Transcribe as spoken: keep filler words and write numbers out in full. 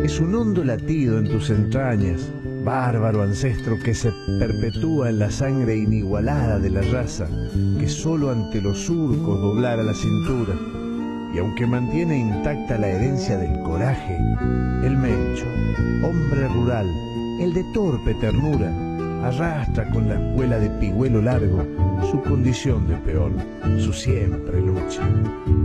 Es un hondo latido en tus entrañas, bárbaro ancestro que se perpetúa en la sangre inigualada de la raza, que solo ante los surcos doblara la cintura. Y aunque mantiene intacta la herencia del coraje, el Mencho, hombre rural, el de torpe ternura, arrastra con la espuela de pigüelo largo su condición de peón, su siempre lucha.